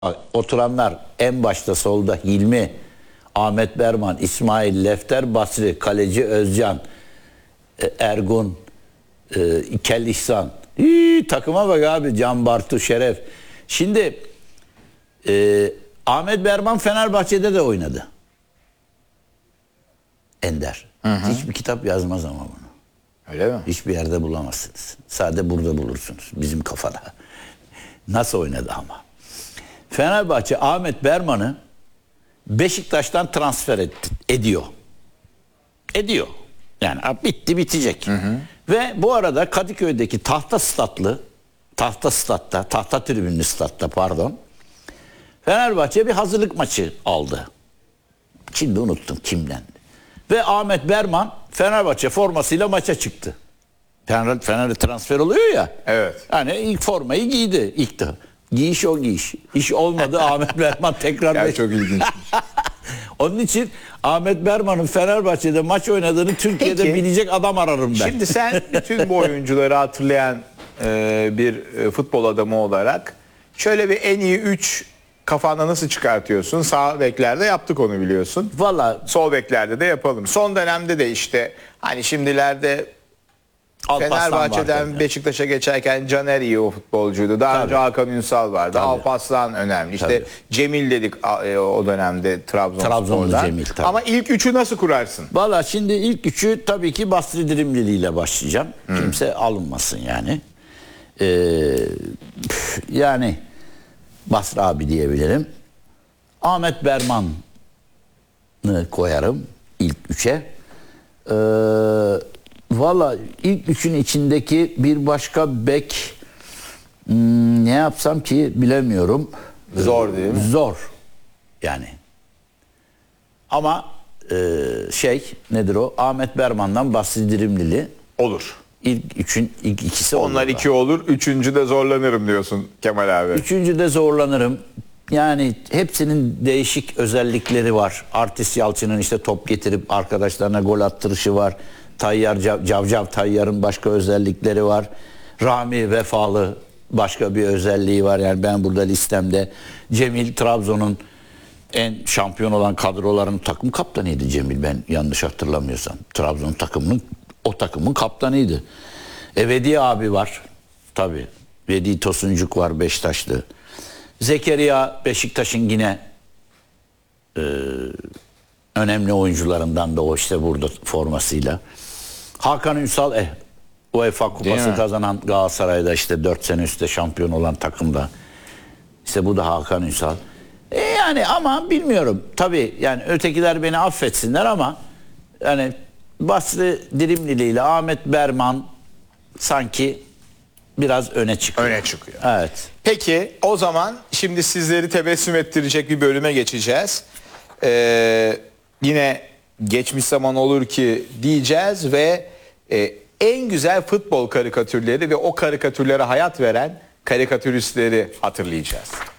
Oturanlar en başta solda Hilmi, Ahmet Berman, İsmail, Lefter Basri, Kaleci Özcan, Ergun, Kel İhsan. Takıma bak abi, Can Bartu, Şeref. Şimdi Ahmet Berman Fenerbahçe'de de oynadı. Ender. Hiçbir kitap yazmaz ama bunu. Öyle mi? Hiçbir yerde bulamazsınız. Sadece burada bulursunuz. Bizim kafada. Nasıl oynadı ama. Fenerbahçe Ahmet Berman'ı Beşiktaş'tan transfer ediyor. Ediyor. Yani bitti bitecek. Ve bu arada Kadıköy'deki tahta tribünlü statta pardon. Fenerbahçe bir hazırlık maçı aldı. Şimdi unuttum kimden. Ve Ahmet Berman Fenerbahçe formasıyla maça çıktı. Fener'e transfer oluyor ya. Evet. Yani ilk formayı giydi ilk de. Giyiş o giyiş. İş olmadı. Ahmet Berman tekrar... Ya çok ilginç. Onun için Ahmet Berman'ın Fenerbahçe'de maç oynadığını Türkiye'de Peki, bilecek adam ararım ben. Şimdi sen bütün bu oyuncuları hatırlayan bir futbol adamı olarak şöyle bir en iyi 3 kafanda nasıl çıkartıyorsun? Sağ beklerde yaptık onu biliyorsun. Valla Sol beklerde de yapalım. Son dönemde de işte hani şimdilerde Fenerbahçe'den Beşiktaş'a geçerken Caner iyi o futbolcuydu. Daha önce Hakan Ünsal vardı. Alparslan önemli. İşte Cemil dedik o dönemde Trabzonlu Cemil. Tabii. Ama ilk üçü nasıl kurarsın? valla şimdi ilk üçü tabii ki Basri Dirimlili ile başlayacağım. Kimse alınmasın yani. Yani Basri abi diyebilirim. Ahmet Berman'ı koyarım ilk üçe. Valla ilk üçün içindeki bir başka bek ne yapsam ki bilemiyorum. Zor değil mi? Zor yani. Ama nedir o? Ahmet Berman'dan Basri Dirimlili Olur. ilk ikisi Onlar olur. iki olur. Üçüncü de zorlanırım diyorsun Kemal abi. Üçüncü de zorlanırım. Yani hepsinin değişik özellikleri var. Artist Yalçın'ın işte top getirip arkadaşlarına gol attırışı var. Cavcav Tayyar'ın başka özellikleri var. Rami Vefalı başka bir özelliği var. Yani ben burada listemde Cemil Trabzon'un en şampiyon olan kadroların takım kaptanıydı Cemil, ben yanlış hatırlamıyorsam. Trabzon takımın kaptanıydı. Vedi abi var. Tabii. Vedi Tosuncuk var, Beşiktaşlı. Zekeriya Beşiktaş'ın yine önemli oyuncularından da o işte burada formasıyla. Hakan Ünsal UEFA kupası kazanan Galatasaray'da işte 4 sene üstte şampiyon olan takımda. İşte bu da Hakan Ünsal. Yani ama bilmiyorum. Tabii yani ötekiler beni affetsinler ama yani Basri Dirimlili ile Ahmet Berman sanki biraz öne çıkıyor. Öne çıkıyor. Evet. Peki o zaman şimdi sizleri tebessüm ettirecek bir bölüme geçeceğiz. Yine geçmiş zaman olur ki diyeceğiz ve en güzel futbol karikatürleri ve o karikatürlere hayat veren karikatüristleri hatırlayacağız.